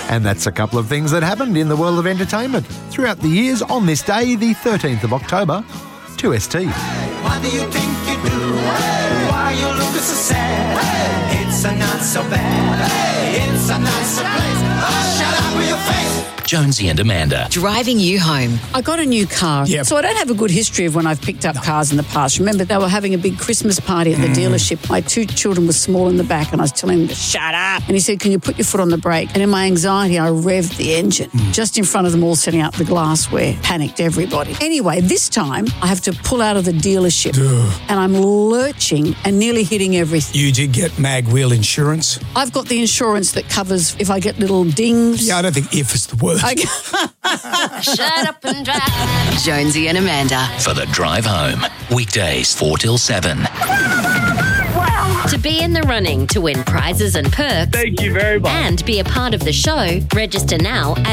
And that's a couple of things that happened in the world of entertainment throughout the years on this day, the 13th of October, 2ST. What do you think you do? Why you looking so sad? It's a not so bad. It's a nicer place. Oh, shut up with your face. Jonesy and Amanda. Driving you home. I got a new car, so I don't have a good history of when I've picked up cars in the past. Remember, they were having a big Christmas party at the dealership. My 2 children were small in the back, and I was telling them to shut up. And he said, can you put your foot on the brake? And in my anxiety, I revved the engine just in front of them all, setting out the glassware. Panicked everybody. Anyway, this time, I have to pull out of the dealership, and I'm lurching and nearly hitting everything. You did get mag wheel insurance? I've got the insurance that covers if I get little dings. Yeah, I don't think if is the word. Shut up and drive. Jonesy and Amanda. For the drive home. Weekdays 4 till 7. To be in the running to win prizes and perks. Thank you very much. And be a part of the show, register now at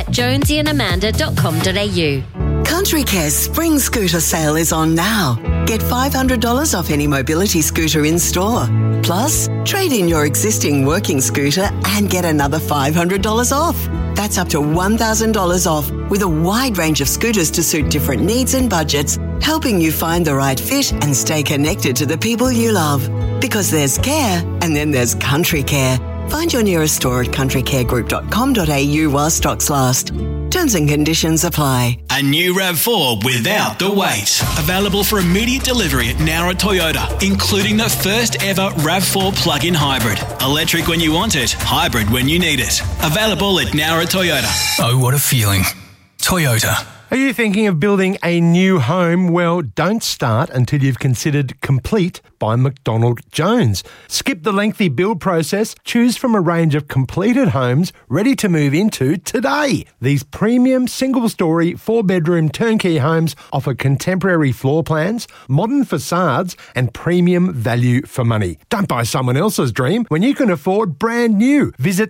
jonesyandamanda.com.au. Country Care's spring scooter sale is on now. Get $500 off any mobility scooter in store. Plus, trade in your existing working scooter and get another $500 off. That's up to $1,000 off with a wide range of scooters to suit different needs and budgets, helping you find the right fit and stay connected to the people you love. Because there's care and then there's Country Care. Find your nearest store at countrycaregroup.com.au while stocks last. Terms and conditions apply. A new RAV4 without the wait. Available for immediate delivery at Nowra Toyota, including the first ever RAV4 plug-in hybrid. Electric when you want it, hybrid when you need it. Available at Nowra Toyota. Oh, what a feeling. Toyota. Are you thinking of building a new home? Well, don't start until you've considered Complete by McDonald Jones. Skip the lengthy build process. Choose from a range of completed homes ready to move into today. These premium single-storey, 4-bedroom turnkey homes offer contemporary floor plans, modern facades and premium value for money. Don't buy someone else's dream when you can afford brand new. Visit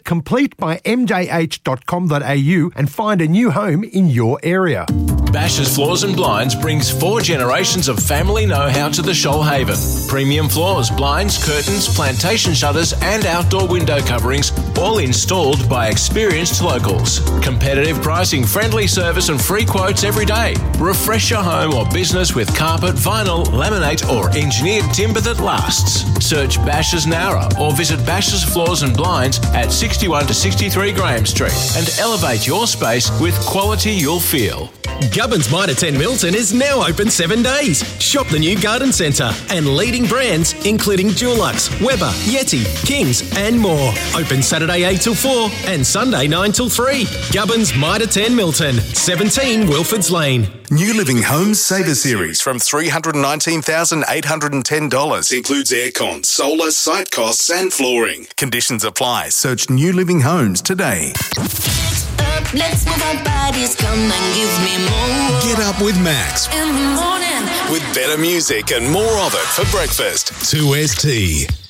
completebymjh.com.au and find a new home in your area. Bashers Floors and Blinds brings 4 generations of family know-how to the Shoalhaven. Premium floors, blinds, curtains, plantation shutters and outdoor window coverings, all installed by experienced locals. Competitive pricing, friendly service and free quotes every day. Refresh your home or business with carpet, vinyl, laminate or engineered timber that lasts. Search Bashers Nowra or visit Bashers Floors and Blinds at 61 to 63 Graham Street and elevate your space with quality you'll feel. Gubbins Mitre 10 Milton is now open 7 days. Shop the new garden centre and leading brands including Dulux, Weber, Yeti, Kings and more. Open Saturday 8 till 4 and Sunday 9 till 3. Gubbins Mitre 10 Milton, 17 Wilfords Lane. New Living Homes Saver Series from $319,810. Includes aircon, solar, site costs and flooring. Conditions apply. Search New Living Homes today. Let's move our bodies, come and give me more. Get up with Max. In the morning. With better music and more of it for breakfast. 2ST.